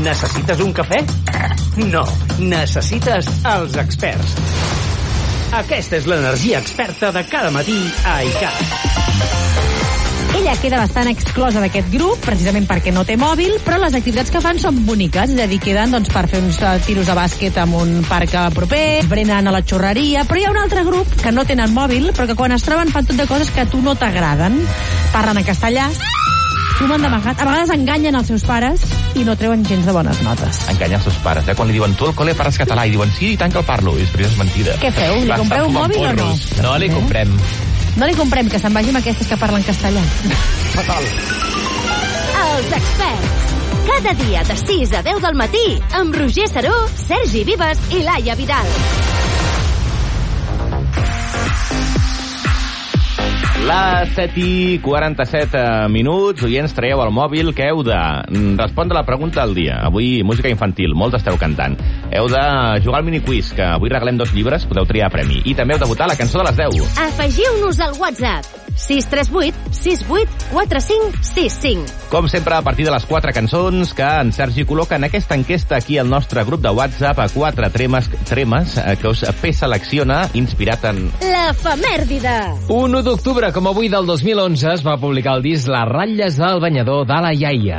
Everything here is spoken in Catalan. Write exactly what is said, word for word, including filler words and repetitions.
Necessites un cafè? No, necessites els experts. Aquesta és l'energia experta de cada matí a iCat. Ella queda bastant exclosa d'aquest grup, precisament perquè no té mòbil, però les activitats que fan són boniques, és a dir, queden doncs, per fer uns tiros de bàsquet en un parc proper, brenen a la xurreria, però hi ha un altre grup que no tenen mòbil, però que quan es troben fan tot de coses que a tu no t'agraden. Parlen en castellà, fumen d'amagat, a vegades enganyen els seus pares i no treuen gens de bones notes. Enganyar els seus pares, eh? Quan li diuen tu al col·le parles català i diuen sí, i tant que el parlo, i després és mentida. Què feu? Li compreu un mòbil o no? No li comprem. No li comprem, que se'n vagi amb aquestes que parlen castellà. Fatal. Els experts. Cada dia de sis a deu del matí amb Roger Saró, Sergi Vives i Laia Vidal. Les set i quaranta-set minuts, oients, traieu el mòbil que heu de respondre la pregunta del dia. Avui música infantil, molts esteu cantant. Heu de jugar al miniquiz, que avui regalem dos llibres, podeu triar premi. I també heu de votar la cançó de les deu. Afegiu-nos al WhatsApp sis tres vuit sis vuit quatre cinc sis cinc. Com sempre, a partir de les quatre cançons que en Sergi col·loca en aquesta enquesta aquí al nostre grup de WhatsApp a quatre tremes, tremes que us preselecciona inspirat en... L'efemèrdide. un u d'octubre, com avui del dos mil onze, es va publicar el disc Les ratlles del banyador de la iaia.